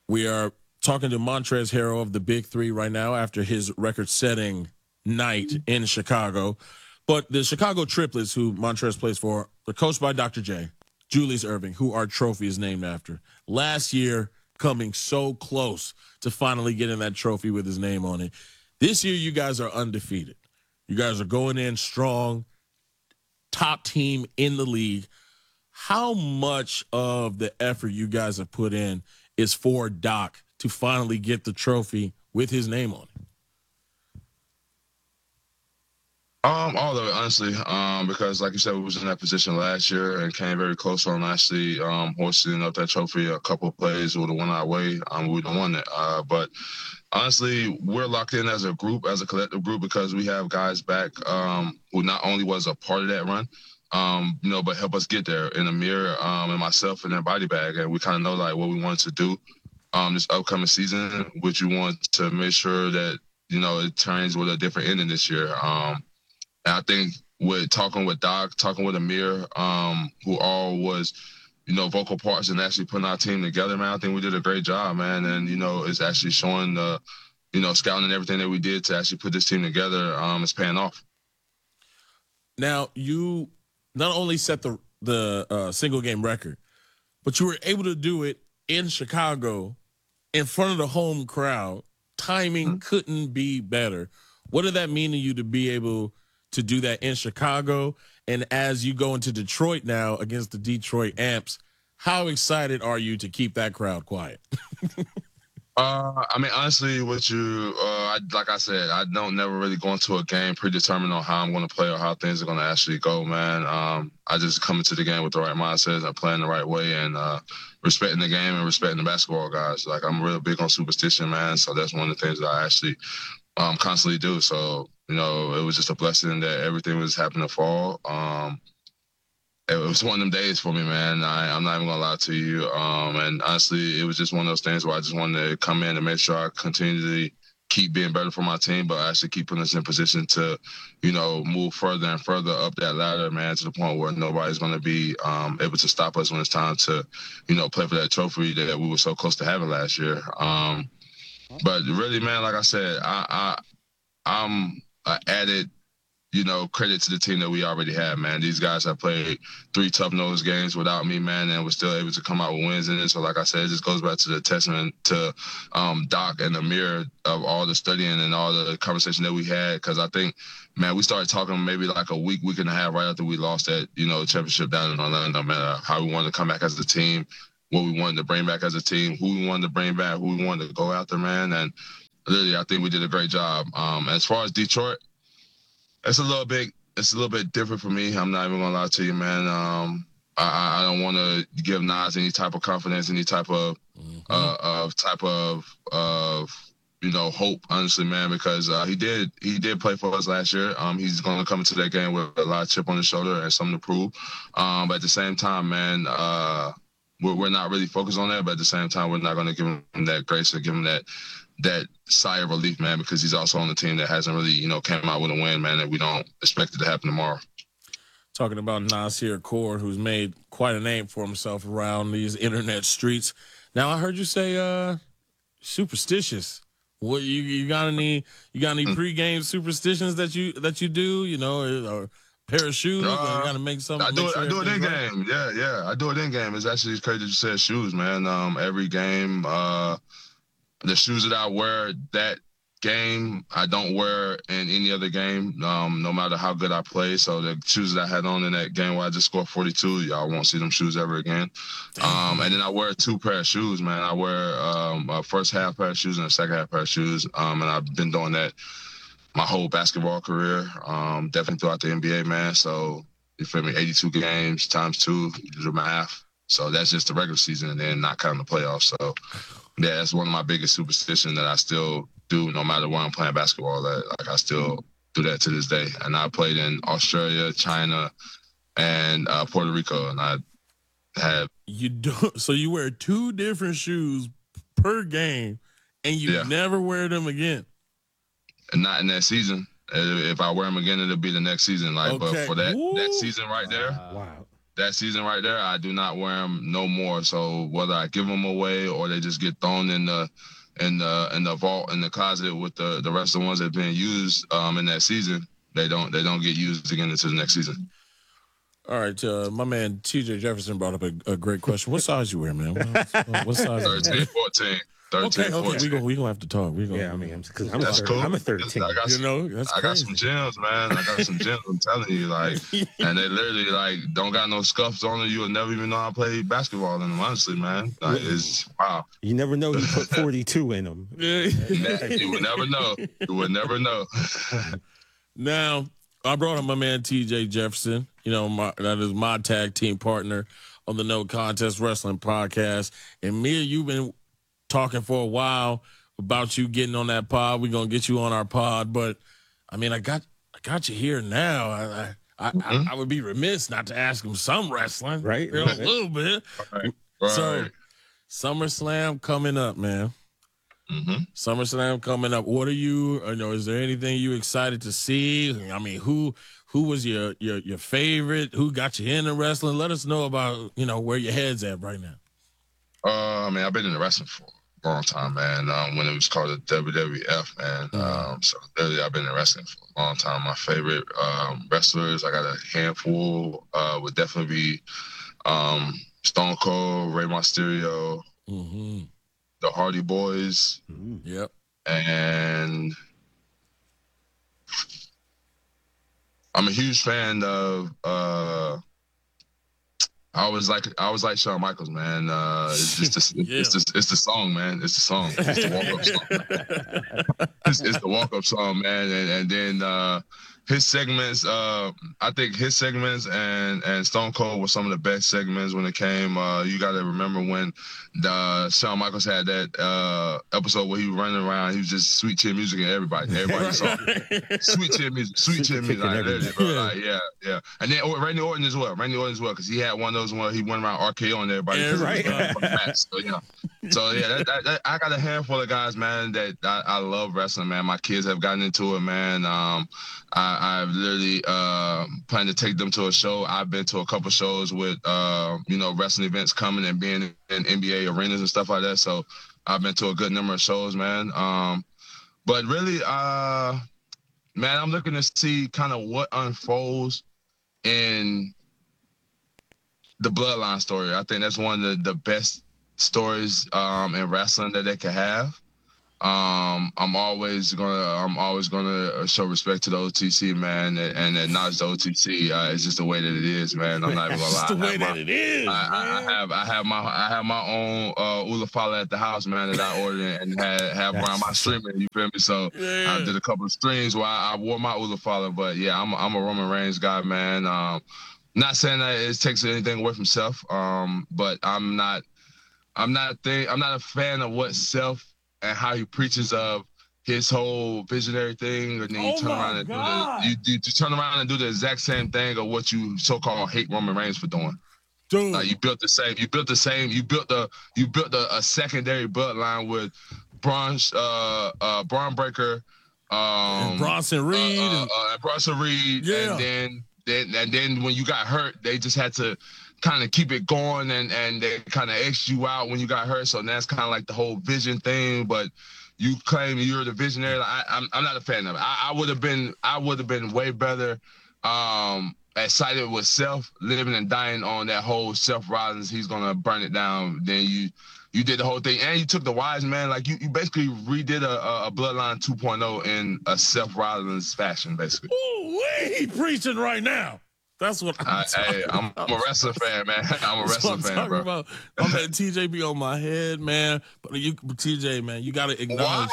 We are talking to Montrezl Harrell of the Big Three right now after his record-setting night in Chicago. But the Chicago Triplets, who Montrezl plays for, are coached by Dr. J, Julius Erving, who our trophy is named after. Last year, coming so close to finally getting that trophy with his name on it. This year, you guys are undefeated. You guys are going in strong, top team in the league. How much of the effort you guys have put in is for Doc to finally get the trophy with his name on it? All of it, honestly, because like you said, we was in that position last year and came very close on actually hoisting up that trophy. A couple of plays would have went our way. We would have won it. But honestly, we're locked in as a group, as a collective group, because we have guys back who not only was a part of that run, but help us get there. In Amir and myself and then Body Bag, and we kind of know like what we wanted to do this upcoming season, which we want to make sure that it turns with a different ending this year. And I think with talking with Doc, talking with Amir, who all was, vocal parts in actually putting our team together, man, I think we did a great job, man. And, it's actually showing the, scouting and everything that we did to actually put this team together is paying off. Now, you not only set the single game record, but you were able to do it in Chicago in front of the home crowd. Timing couldn't be better. What did that mean to you to be able to do that in Chicago? And as you go into Detroit now against the Detroit Amps, how excited are you to keep that crowd quiet? Honestly, with you, like I said, I don't never really go into a game predetermined on how I'm going to play or how things are going to actually go, man. I just come into the game with the right mindset and playing the right way and respecting the game and respecting the basketball guys. Like, I'm real big on superstition, man. So that's one of the things that I actually constantly do. So, it was just a blessing that everything was happening to fall. It was one of them days for me, man. I'm not even gonna lie to you. And honestly, it was just one of those things where I just wanted to come in and make sure I continue to keep being better for my team, but actually keep putting us in position to, move further and further up that ladder, man, to the point where nobody's gonna be able to stop us when it's time to, play for that trophy that we were so close to having last year. But really, man, like I said, I'm added, credit to the team that we already have, man. These guys have played 3 tough-nosed games without me, man, and we're still able to come out with wins in it. So, like I said, it just goes back to the testament to Doc and Amir of all the studying and all the conversation that we had. Because I think, man, we started talking maybe like a week and a half right after we lost that, championship down in Orlando, man, how we wanted to come back as a team, what we wanted to bring back as a team, who we wanted to bring back, who we wanted to go after, man. And really, I think we did a great job. As far as Detroit, it's a little bit different for me. I'm not even gonna lie to you, man. I don't want to give Nas any type of confidence, any type of hope, honestly, man, because he did play for us last year. He's gonna come into that game with a lot of chip on his shoulder and something to prove. But at the same time, man, we're not really focused on that. But at the same time, we're not gonna give him that grace or give him that sigh of relief, man, because he's also on the team that hasn't really, came out with a win, man, and we don't expect it to happen tomorrow. Talking about Nasir Cord, who's made quite a name for himself around these internet streets. Now, I heard you say superstitious. What you got any pregame superstitions that you do, or pair of shoes? You got to make something. I do it in game. Yeah. I do it in game. It's actually crazy that you said shoes, man. Every game, the shoes that I wear that game, I don't wear in any other game, no matter how good I play. So the shoes that I had on in that game where I just scored 42, y'all won't see them shoes ever again. And then I wear 2 pair of shoes, man. I wear a first half pair of shoes and a second half pair of shoes. And I've been doing that my whole basketball career, definitely throughout the NBA, man. So, you feel me, 82 games times 2, you do the math. So that's just the regular season and then not counting the playoffs. So, yeah, that's one of my biggest superstitions that I still do no matter where I'm playing basketball. Like, I still do that to this day. And I played in Australia, China, and Puerto Rico. And I have... So you wear 2 different shoes per game, and you never wear them again? And not in that season. If I wear them again, it'll be the next season. But for that season right there... Wow. that season right there, I do not wear them no more. So whether I give them away or they just get thrown in the vault in the closet with the rest of the ones that have been used in that season, they don't get used again into the next season. All right, my man TJ Jefferson brought up a great question. What size you wear, man? What size? 13, 14. 13, okay. We gonna have to talk. Yeah, I mean, because I'm a 13. That's I got some gems, man. I got some gems. I'm telling you, like, and they literally like don't got no scuffs on it. You'll never even know I play basketball in them. Honestly, man, like, it's wow. You never know. You put 42 in them. You would never know. You would never know. Now, I brought up my man TJ Jefferson. You know, that is my tag team partner on the No Contest Wrestling podcast, and me and you've been talking for a while about you getting on that pod. We're gonna get you on our pod, but I mean, I got you here now. I would be remiss not to ask him some wrestling, right? A little bit. Right. So, SummerSlam coming up, man. SummerSlam coming up. What are you? Is there anything you excited to see? I mean, who was your favorite? Who got you into wrestling? Let us know about where your head's at right now. I mean, I've been in the wrestling for a long time, man. When it was called the WWF, man. So literally, I've been in wrestling for a long time. My favorite wrestlers, I got a handful. Would definitely be Stone Cold, Rey Mysterio, the Hardy Boys. Yep. And I'm a huge fan of. I was like Shawn Michaels, man. It's just it's the song, man. It's the song. It's the walk-up song. It's the walk-up song, man. And then his segments. I think his segments and Stone Cold were some of the best segments when it came. You got to remember when Shawn Michaels had that episode where he was running around. He was just sweet chin music and everybody saw it. Sweet chin music, like, yeah. And then Randy Orton as well, because he had one of those where he went around RKOing everybody. Yeah, right. So that I got a handful of guys, man, that I love wrestling, man. My kids have gotten into it, man. I've literally planned to take them to a show. I've been to a couple shows with wrestling events coming and being in NBA arenas and stuff like that. So I've been to a good number of shows, man. But really, man, I'm looking to see kind of what unfolds in the Bloodline story. I think that's one of the best stories in wrestling that they could have. I'm always gonna show respect to the OTC, man, and acknowledge the OTC. It's just the way that it is, man. I'm not even gonna lie. It's the way that it is. I have my own Ula Fala at the house, man, that I ordered and have around my streaming. You feel me? So I did a couple of streams where I wore my Ula Fala, but yeah, I'm a Roman Reigns guy, man. Not saying that it takes anything away from Seth, but I'm not a fan of what Seth and how he preaches of his whole visionary thing, and then you turn around and you turn around and do the exact same thing of what you so-called hate Roman Reigns for doing. Dude. You built a secondary bloodline with Braun Breaker, and Bronson Reed, and then when you got hurt, they just had to kind of keep it going, and they kind of X'd you out when you got hurt. So that's kind of like the whole vision thing. But you claim you're the visionary. I'm not a fan of it. I would have been way better excited with Seth living and dying on that whole Seth Rollins. He's gonna burn it down. Then you did the whole thing, and you took the wise man. Like you basically redid a Bloodline 2.0 in a Seth Rollins fashion, basically. Ooh, he preaching right now. That's what I'm a wrestling fan, man. I'm a wrestling fan, bro. About. My man TJ be on my head, man. But TJ, man, you got to acknowledge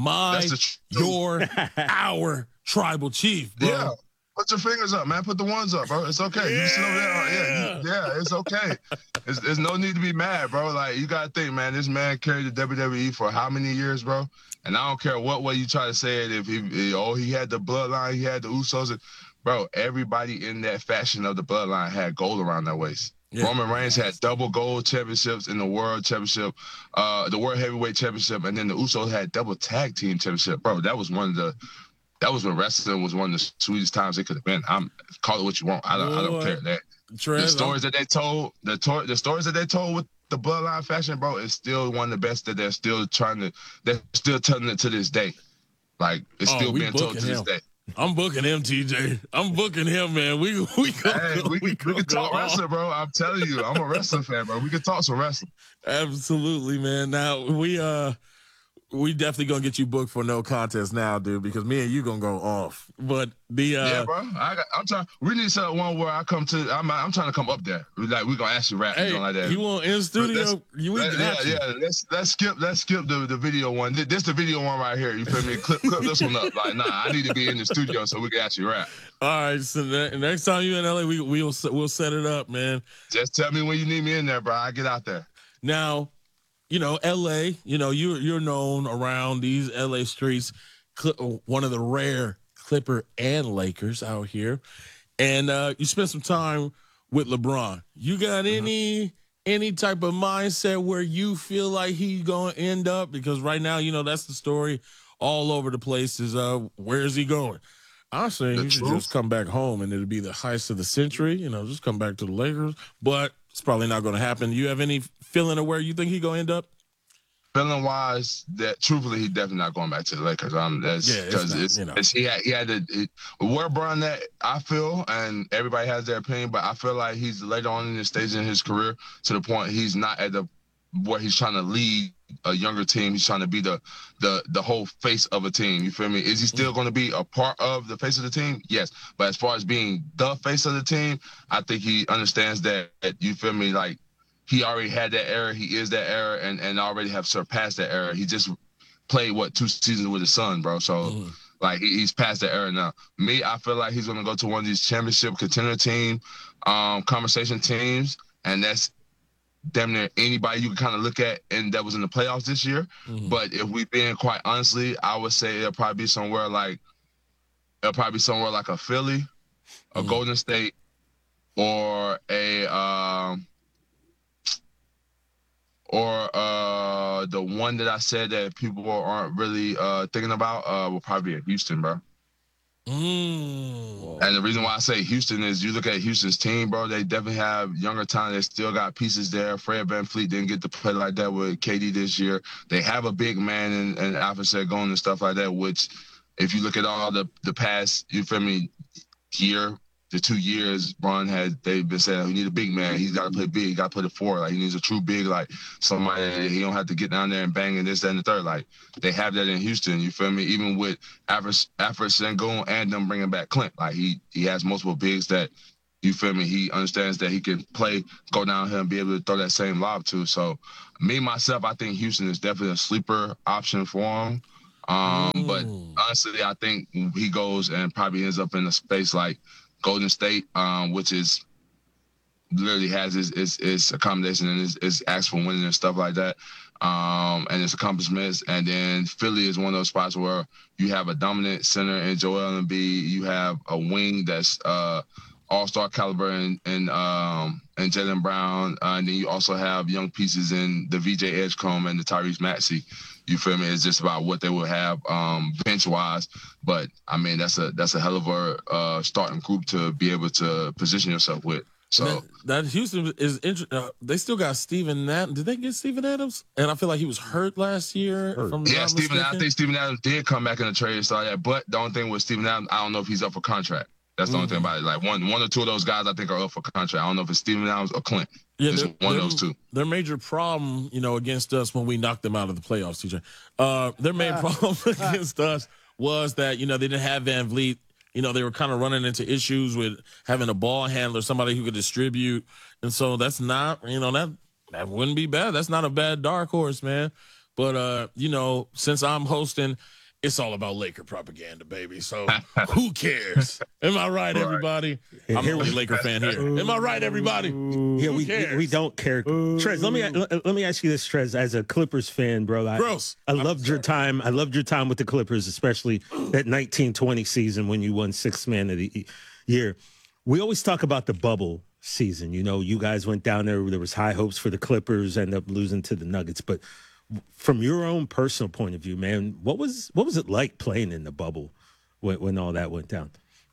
our tribal chief, bro. Yeah. Put your fingers up, man. Put the ones up, bro. It's okay. Yeah. You sit over there. Yeah, it's okay. There's no need to be mad, bro. Like, you got to think, man, this man carried the WWE for how many years, bro? And I don't care what way you try to say it. If he had the bloodline, he had the Usos. Bro, everybody in that faction of the bloodline had gold around their waist. Yeah. Roman Reigns had double gold championships in the world championship, the world heavyweight championship, and then the Usos had double tag team championship. Bro, that was when wrestling was one of the sweetest times it could have been. Call it what you want. I don't care that. the stories that they told, the stories that they told with the Bloodline faction, bro, is still one of the best that they're still telling it to this day. Like, it's still being told to this day. I'm booking him, TJ. I'm booking him, man. We can talk wrestling, bro. I'm telling you, I'm a wrestling fan, bro. We can talk some wrestling. Absolutely, man. Now we definitely gonna get you booked for No Contest now, dude, because me and you gonna go off. But yeah, bro. I'm trying. We need to set up one where I come to. I'm trying to come up there. Like, we gonna actually rap, hey, like that. You want in studio? Let's skip the video one. This the video one right here. You feel me? Clip this one up. Like, nah, I need to be in the studio so we can actually rap. All right. So next time you in LA, we'll set it up, man. Just tell me when you need me in there, bro. I get out there. Now, LA, you're known around these LA streets, one of the rare Clipper and Lakers out here. And you spent some time with LeBron. You got any type of mindset where you feel like he's going to end up? Because right now, that's the story all over the place is where is he going? I'm saying he should just come back home and it'll be the heist of the century, just come back to the Lakers. But it's probably not going to happen. You have any feeling of where you think he's going to end up? Feeling wise, that truthfully, he's definitely not going back to the Lakers. Because he had to where Bron at. I feel, and everybody has their opinion, but I feel like he's later on in the stage in his career to the point he's not at the where he's trying to lead a younger team. He's trying to be the whole face of a team. You feel me? Is he still going to be a part of the face of the team? Yes, but as far as being the face of the team, I think he understands that. You feel me? Like, he already had that era. He is that era, and already have surpassed that era. He just played 2 seasons with his son, bro. So like he's past that era now. Me, I feel like he's gonna go to one of these championship contender team, conversation teams, and that's damn near anybody you can kind of look at and that was in the playoffs this year. But if we being quite honestly, I would say it'll probably be somewhere like a Philly, a Golden State, or the one that I said that people aren't really thinking about will probably be at Houston, bro. And the reason why I say Houston is you look at Houston's team, bro, they definitely have younger talent. They still got pieces there. Fred VanVleet didn't get to play like that with KD this year. They have a big man in Alfred Sengun and stuff like that, which if you look at all the past, you feel me, year, the 2 years, they've been saying we need a big man. He's got to play big. He got to play the 4. Like, he needs a true big, like somebody. He don't have to get down there and bang and this, that, and the third. Like, they have that in Houston. You feel me? Even with Alfred Sengun and them bringing back Clint, like he has multiple bigs that, you feel me? He understands that he can play, go down here and be able to throw that same lob too. So, myself, I think Houston is definitely a sleeper option for him. But honestly, I think he goes and probably ends up in a space like Golden State, which is literally has its accommodation and is asked for winning and stuff like that, and its accomplishments. And then Philly is one of those spots where you have a dominant center in Joel Embiid. You have a wing that's all-star caliber and Jaylen Brown. And then you also have young pieces in the VJ Edgecombe and the Tyrese Maxey. You feel me? It's just about what they will have bench-wise. But, I mean, that's a hell of a starting group to be able to position yourself with. So that Houston is interesting. They still got Steven Adams. Did they get Steven Adams? And I feel like he was hurt last year. I think Steven Adams did come back in the trade and stuff like that. But the only thing with Steven Adams, I don't know if he's up for contract. That's the only thing about it. Like one or two of those guys I think are up for contract. I don't know if it's Steven Adams or Clint. Yeah, it's one of those two. Their major problem, against us when we knocked them out of the playoffs, TJ. Their main problem against us was that, they didn't have VanVleet. They were kind of running into issues with having a ball handler, somebody who could distribute. And so that's not, that wouldn't be bad. That's not a bad dark horse, man. But, since I'm hosting, it's all about Laker propaganda, baby. So who cares? Am I right, everybody? I'm a Laker fan here. Am I right, everybody? Yeah, we don't care. Trez, let me ask you this, Trez, as a Clippers fan, bro. I loved your time. I loved your time with the Clippers, especially that 1920 season when you won Sixth Man of the Year. We always talk about the bubble season. You guys went down there. There was high hopes for the Clippers, ended up losing to the Nuggets, but from your own personal point of view, man, what was it like playing in the bubble when all that went down?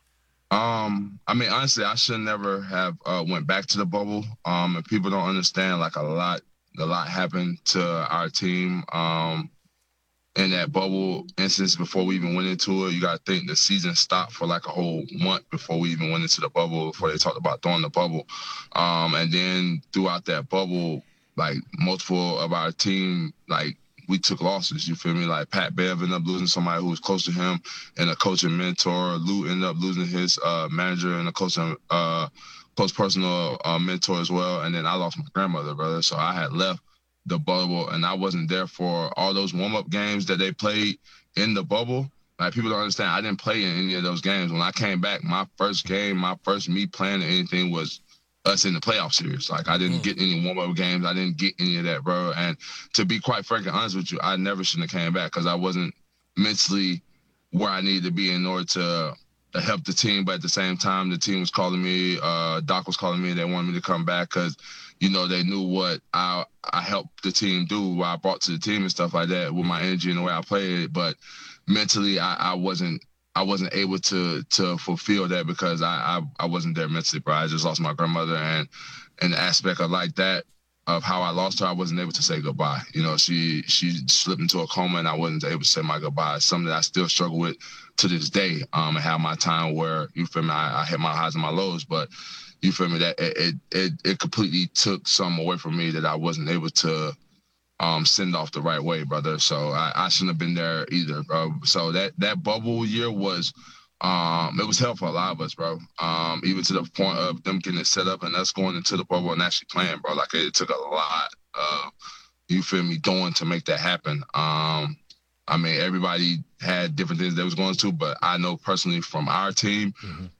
I mean, honestly, I should never have went back to the bubble. And people don't understand, like a lot happened to our team. In that bubble instance before we even went into it. You got to think the season stopped for like a whole month before we even went into the bubble, before they talked about throwing the bubble. And then throughout that bubble, like multiple of our team, like we took losses, you feel me? Like Pat Bev ended up losing somebody who was close to him and a coach and mentor. Lou ended up losing his manager and a close personal mentor as well. And then I lost my grandmother, brother. So I had left the bubble, and I wasn't there for all those warm-up games that they played in the bubble. Like, people don't understand, I didn't play in any of those games. When I came back, my first game, my first me playing anything was us in the playoff series. Like, I didn't get any warm-up games. I didn't get any of that, bro. And to be quite frank and honest with you, I never shouldn't have came back because I wasn't mentally where I needed to be in order to help the team. But at the same time, the team was calling me, Doc was calling me, and they wanted me to come back because they knew what I helped the team do, what I brought to the team and stuff like that with my energy and the way I played. But mentally, I wasn't able to fulfill that because I wasn't there mentally, bro. I just lost my grandmother, and the aspect of like that, of how I lost her, I wasn't able to say goodbye. She slipped into a coma, and I wasn't able to say my goodbye. It's something that I still struggle with to this day. And have my time where, you feel me, I hit my highs and my lows, but you feel me, that it completely took something away from me that I wasn't able to send off the right way, brother. So I shouldn't have been there either, bro. So that bubble year was it was hell for a lot of us, bro. Even to the point of them getting it set up and us going into the bubble and actually playing, bro. Like, it took a lot of, you feel me, doing to make that happen. I mean, everybody had different things they was going to, but I know personally from our team,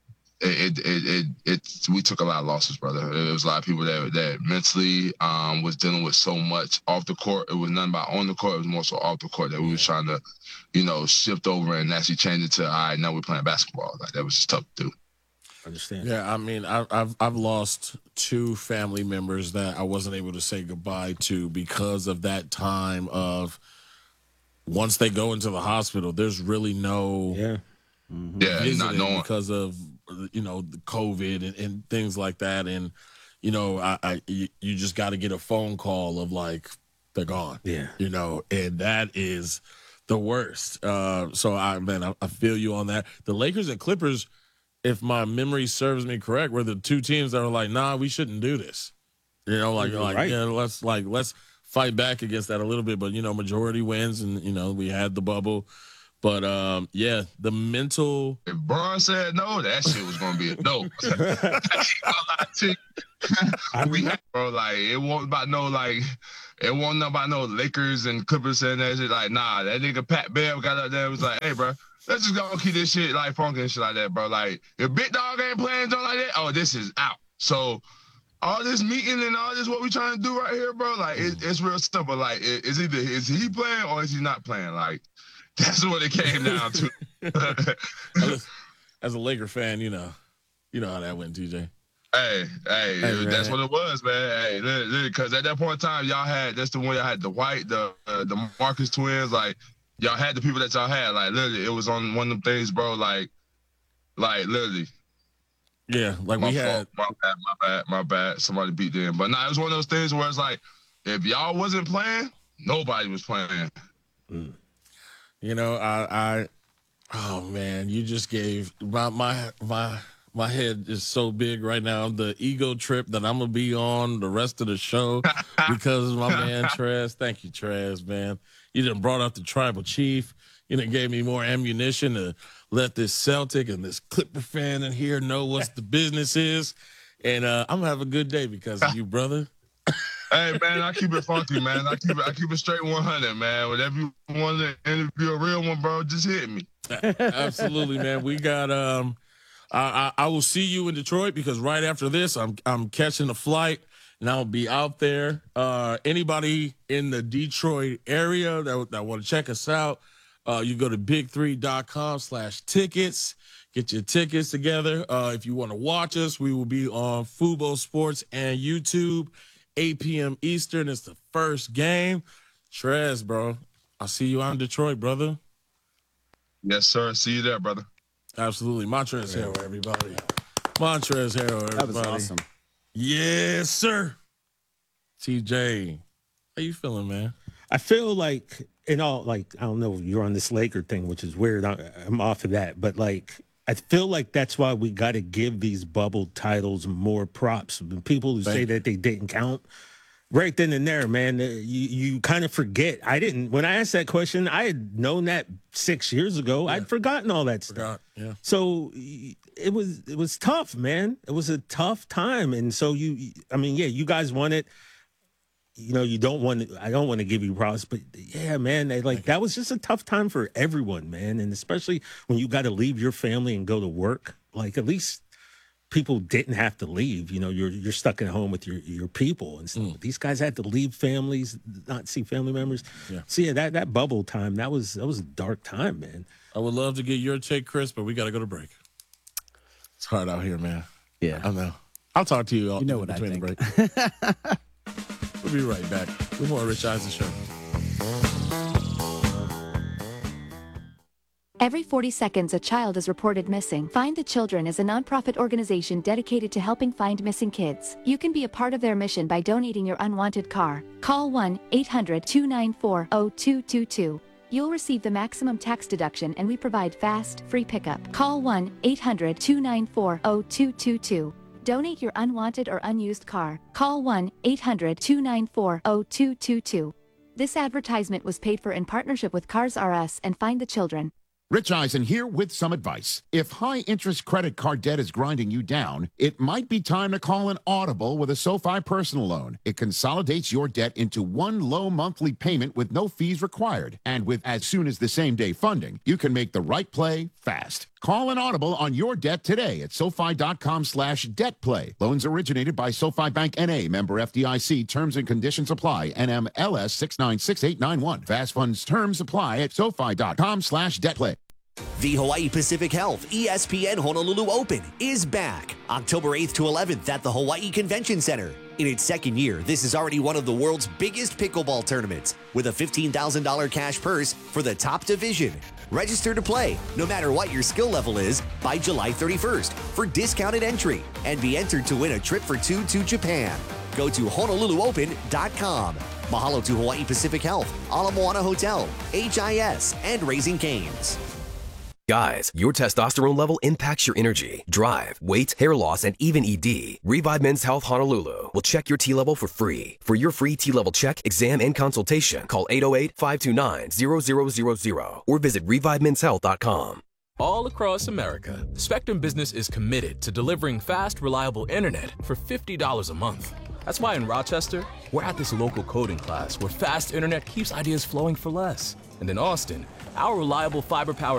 we took a lot of losses, brother. There was a lot of people that mentally was dealing with so much off the court. It was nothing about on the court. It was more so off the court that we was trying to, shift over and actually change it to, all right, now we're playing basketball. Like, that was just tough to do. Understand. Yeah, I mean, I've lost 2 family members that I wasn't able to say goodbye to because of that time of, once they go into the hospital, there's really no not knowing because of the COVID and things like that, and you just got to get a phone call of like, they're gone, and that is the worst. So I feel you on that. The Lakers and Clippers, if my memory serves me correct, were the 2 teams that were like, nah, we shouldn't do this. Right. Let's fight back against that a little bit, but majority wins, and we had the bubble. But the mental. If Bron said no, that shit was gonna be a no. Bro, like, it wasn't about no Lakers and Clippers saying that shit. Like, nah, that nigga Pat Bev got up there and was like, hey, bro, let's just go keep this shit like funky and shit like that, bro. Like, if Big Dog ain't playing something like that, oh, this is out. So all this meeting and all this what we trying to do right here, bro, like, it's real simple. Like, is he playing or is he not playing? Like, that's what it came down to. As a Laker fan, you know how that went, TJ. Hey, that's what it was, man. Hey, because at that point in time, that's the one y'all had, the White, the Marcus twins. Like, y'all had the people that y'all had. Like, literally, it was on one of them things, bro. Like literally. Yeah, like my we fault, had. My bad. Somebody beat them, but nah, it was one of those things where it's like, if y'all wasn't playing, nobody was playing. Oh man, you just gave my head is so big right now. The ego trip that I'm gonna be on the rest of the show because of my man Trez. Thank you, Trez, man. You done brought up the tribal chief. You done gave me more ammunition to let this Celtic and this Clipper fan in here know what the business is. And I'm gonna have a good day because of you, brother. Hey, man, I keep it funky, man. I keep it straight 100, man. Whenever you want to interview a real one, bro, just hit me. Absolutely, man. We got I will see you in Detroit because right after this, I'm catching a flight and I'll be out there. Anybody in the Detroit area that want to check us out, you go to big3.com/tickets. Get your tickets together. If you want to watch us, we will be on Fubo Sports and YouTube. 8 p.m. Eastern. It's the first game. Trez, bro, I'll see you out in Detroit, brother. Yes, sir. See you there, brother. Absolutely. Montrezl Harrell, everybody. Montrezl Harrell, everybody. That was awesome. Yes, sir. TJ, how you feeling, man? I feel like, I don't know, you're on this Laker thing, which is weird. I'm off of that. But, I feel like that's why we got to give these bubble titles more props. People who say that they didn't count, right then and there, man, you kind of forget. When I asked that question, I had known that 6 years ago. Yeah. I'd forgotten all that stuff. Yeah. So it was tough, man. It was a tough time. And so you guys won it. I don't want to give you props, but yeah, man, that was just a tough time for everyone, man. And especially when you got to leave your family and go to work, at least people didn't have to leave. You're stuck at home with your people and stuff. But these guys had to leave families, not see family members. Yeah. So yeah, that bubble time, that was a dark time, man. I would love to get your take, Chris, but we got to go to break. It's hard out here, man. Yeah, I know. I'll talk to you all between the break. We'll be right back with more Rich Eisen Show. Every 40 seconds, a child is reported missing. Find the Children is a nonprofit organization dedicated to helping find missing kids. You can be a part of their mission by donating your unwanted car. Call 1-800-294-0222. You'll receive the maximum tax deduction, and we provide fast, free pickup. Call 1-800-294-0222. Donate your unwanted or unused car. Call 1-800-294-0222. This advertisement was paid for in partnership with Cars R Us and Find the Children. Rich Eisen here with some advice. If high-interest credit card debt is grinding you down, it might be time to call an Audible with a SoFi personal loan. It consolidates your debt into one low monthly payment with no fees required. And with as soon as the same-day funding, you can make the right play fast. Call an Audible on your debt today at SoFi.com/debtplay. Loans originated by SoFi Bank N.A., member FDIC. Terms and conditions apply. NMLS 696891. Fast funds terms apply at SoFi.com/debtplay. The Hawaii Pacific Health ESPN Honolulu Open is back October 8th to 11th at the Hawaii Convention Center. In its second year, this is already one of the world's biggest pickleball tournaments with a $15,000 cash purse for the top division. Register to play, no matter what your skill level is, by July 31st for discounted entry and be entered to win a trip for two to Japan. Go to HonoluluOpen.com. Mahalo to Hawaii Pacific Health, Ala Moana Hotel, HIS, and Raising Cane's. Guys, your testosterone level impacts your energy, drive, weight, hair loss, and even ED. Revive Men's Health Honolulu will check your T level for free. For your free T level check, exam, and consultation, call 808-529-0000 or visit ReviveMen'sHealth.com. All across America, Spectrum Business is committed to delivering fast, reliable internet for $50 a month. That's why in Rochester, we're at this local coding class where fast internet keeps ideas flowing for less. And in Austin, our reliable fiber-powered